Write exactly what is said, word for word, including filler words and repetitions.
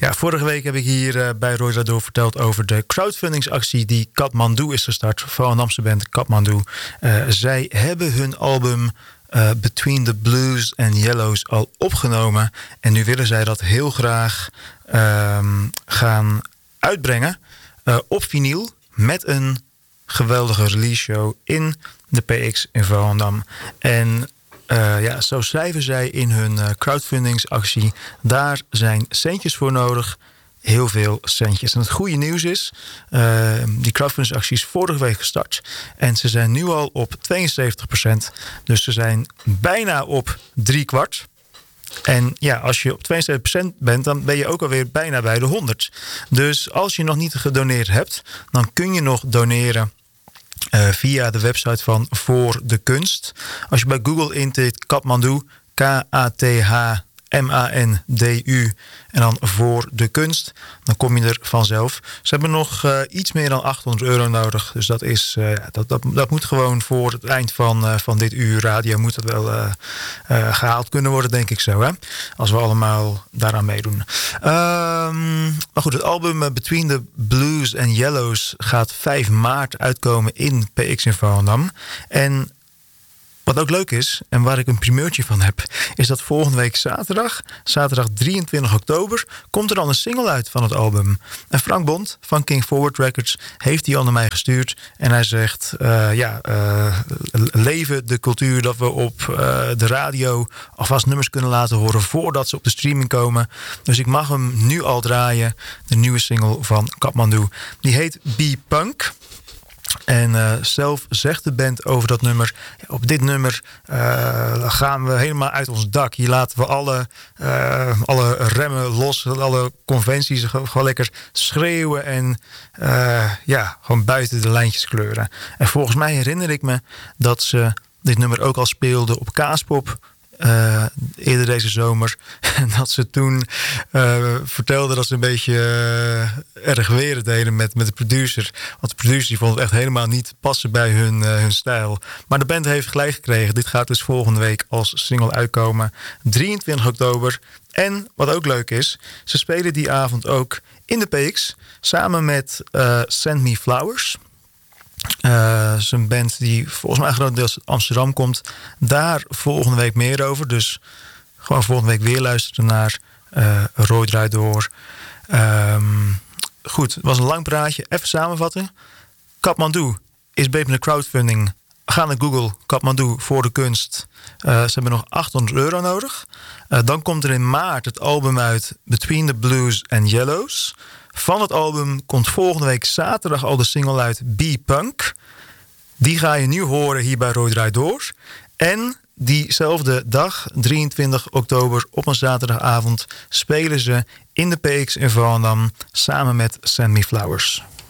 Ja, vorige week heb ik hier uh, bij Roy Rador verteld over de crowdfundingsactie die Kathmandu is gestart. Volendamse band Kathmandu. Uh, zij hebben hun album uh, Between the Blues and Yellows al opgenomen. En nu willen zij dat heel graag uh, gaan uitbrengen uh, op vinyl met een geweldige release show in de P X in Volendam. En Uh, ja, zo schrijven zij in hun uh, crowdfundingsactie. Daar zijn centjes voor nodig. Heel veel centjes. En het goede nieuws is, uh, die crowdfundingsactie is vorige week gestart. En ze zijn nu al op tweeënzeventig procent. Dus ze zijn bijna op drie kwart. En ja, als je op tweeënzeventig procent bent, dan ben je ook alweer bijna bij de honderd. Dus als je nog niet gedoneerd hebt, dan kun je nog doneren Uh, via de website van Voor de Kunst. Als je bij Google intikt Kathmandu, K A T H M A N D U en dan Voor de Kunst, dan kom je er vanzelf. Ze hebben nog uh, iets meer dan achthonderd euro nodig. Dus dat, is, uh, dat, dat, dat moet gewoon voor het eind van, uh, van dit uur radio moet dat wel uh, uh, gehaald kunnen worden, denk ik zo. Hè? Als we allemaal daaraan meedoen. Um, maar goed, het album uh, Between the Blues and Yellows gaat vijf maart uitkomen in P X in Volendam. En wat ook leuk is, en waar ik een primeurtje van heb, is dat volgende week zaterdag, zaterdag drieëntwintig oktober, komt er dan een single uit van het album. En Frank Bond van King Forward Records heeft die al naar mij gestuurd. En hij zegt, uh, ja, uh, leven de cultuur dat we op uh, de radio alvast nummers kunnen laten horen voordat ze op de streaming komen. Dus ik mag hem nu al draaien, de nieuwe single van Kathmandu. Die heet Be Punk. En uh, zelf zegt de band over dat nummer, ja, op dit nummer uh, gaan we helemaal uit ons dak. Hier laten we alle, uh, alle remmen los, alle conventies gewoon lekker schreeuwen en uh, ja, gewoon buiten de lijntjes kleuren. En volgens mij herinner ik me dat ze dit nummer ook al speelden op Kaaspop. Uh, eerder deze zomer. En dat ze toen uh, vertelden dat ze een beetje uh, erg weer deden met, met de producer. Want de producer die vond het echt helemaal niet passen bij hun, uh, hun stijl. Maar de band heeft gelijk gekregen. Dit gaat dus volgende week als single uitkomen. drieëntwintig oktober. En wat ook leuk is, ze spelen die avond ook in de P X. Samen met uh, Send Me Flowers. Uh, is een band die volgens mij grotendeels uit Amsterdam komt. Daar volgende week meer over. Dus gewoon volgende week weer luisteren naar uh, Roy Draait Door. Um, goed, het was een lang praatje. Even samenvatten. Kathmandu is bezig met de crowdfunding. Ga naar Google, Kathmandu Voor de Kunst. Uh, ze hebben nog achthonderd euro nodig. Uh, dan komt er in maart het album uit Between the Blues and Yellows. Van het album komt volgende week zaterdag al de single uit Be Punk. Die ga je nu horen hier bij Roy Draait Door. En diezelfde dag, drieëntwintig oktober, op een zaterdagavond, spelen ze in de P X in Volendam samen met Send Me Flowers.